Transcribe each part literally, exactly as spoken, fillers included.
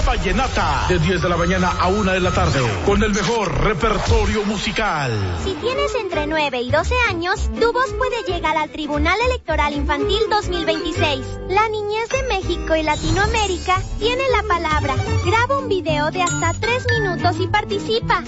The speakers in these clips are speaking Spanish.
La Vallenata, de diez de la mañana a una de la tarde, con el mejor repertorio musical. Si tienes entre nueve y doce años, tu voz puede llegar al Tribunal Electoral Infantil dos mil veintiséis. La niñez de México y Latinoamérica tiene la palabra. Graba un video de hasta tres minutos y participa.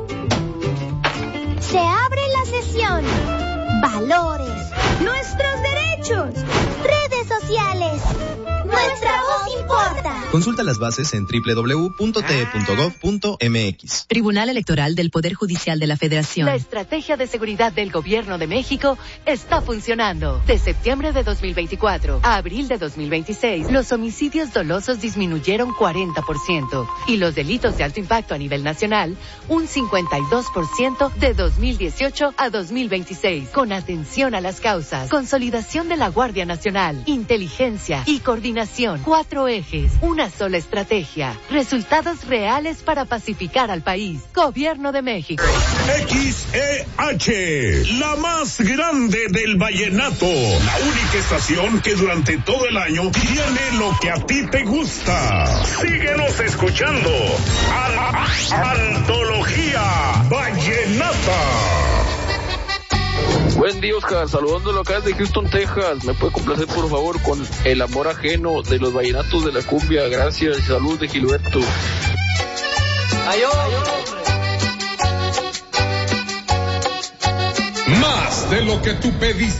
Se abre la sesión. Valores. Nuestros derechos. Redes sociales. Nuestra voz importa. Consulta las bases en doble u doble u doble u punto t e punto gov punto m x. Tribunal Electoral del Poder Judicial de la Federación. La estrategia de seguridad del Gobierno de México está funcionando. De septiembre de dos mil veinticuatro a abril de dos mil veintiséis, los homicidios dolosos disminuyeron cuarenta por ciento y los delitos de alto impacto a nivel nacional un cincuenta y dos por ciento de dos mil dieciocho a dos mil veintiséis. Con atención a las causas, consolidación de la Guardia Nacional, inteligencia y coordinación. Cuatro ejes, una sola estrategia. Resultados reales para pacificar al país. Gobierno de México. X E H, la más grande del vallenato. La única estación que durante todo el año tiene lo que a ti te gusta. Síguenos escuchando. Antología Vallenata. Buen día, Oscar, saludando local de Houston, Texas. ¿Me puede complacer, por favor, con El Amor Ajeno de los Vallenatos de la Cumbia? Gracias y salud de Gilberto. ¡Ay, Más de lo que tú pediste.